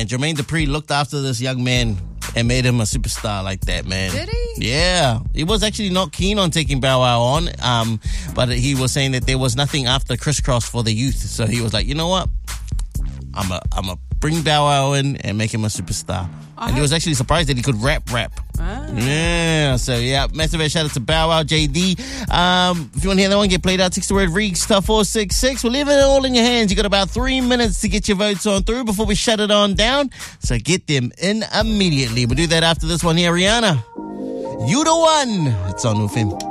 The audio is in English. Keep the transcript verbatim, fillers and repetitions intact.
Jermaine Dupri looked after this young man and made him a superstar like that, man. Did he? Yeah. He was actually not keen on taking Bow Wow on, um, but he was saying that there was nothing after Crisscross for the youth. So he was like, you know what? I'm a, I'm a bring Bow Wow in and make him a superstar. I and he was actually surprised that he could rap rap. Ah. Yeah, so yeah, massive shout out to Bow Wow, J D. Um, if you want to hear that one, get played out, text the word REEG, star four six six. We'll leave it all in your hands. You got about three minutes to get your votes on through before we shut it on down. So get them in immediately. We'll do that after this one here, Rihanna. You the one. It's on N U F M.